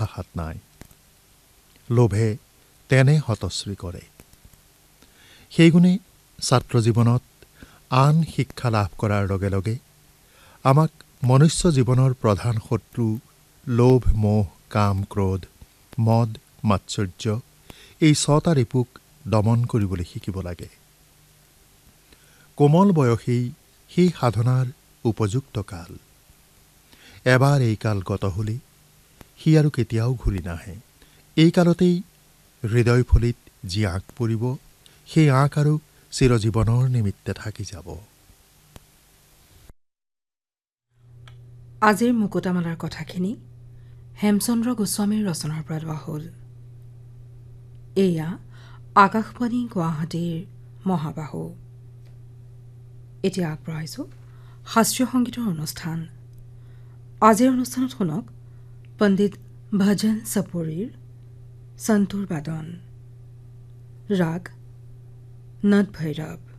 হাত নাই। লোভে তেনে হতশ্ৰী কৰে। সেইগুণে ছাত্ৰ জীৱনত আন শিক্ষা লাভ কৰাৰ লগে লগে আমাক মনুষ্য জীৱনৰ প্ৰধান শত্ৰু লোভ, মোহ, কাম, ক্ৰোধ, মদ, মাৎসৰ্য এই 6টা ৰিপুক দমন কৰিবলৈ শিকিব লাগে। কোমল বয়সেই সেই সাধনাৰ উপযুক্ত কাল। এবাৰ এই কাল গত হলে সি আৰু কেতিয়াও ঘূৰি নাহে। এই কালতেই হৃদয়ফলিত যি আঁক পৰিব, সেই আঁক আৰু চিৰজীৱনৰ নিমিত্তে থাকি যাব। আজিৰ মুকুতামালাৰ কথাখিনি হেমচন্দ্ৰ গোস্বামীৰ ৰচনাৰ পৰা লোৱা হ'ল। এয়া আকাশবাণী গুৱাহাটীৰ মহাবাহু। এতিয়া আগবঢ়াইছোঁ শাস্ত্ৰীয় সংগীতৰ অনুষ্ঠান। আজিৰ অনুষ্ঠানত শুনক পণ্ডিত ভজন চপুৰীৰ সন্তুৰ বাদন, ৰাগ নট ভৈৰৱ।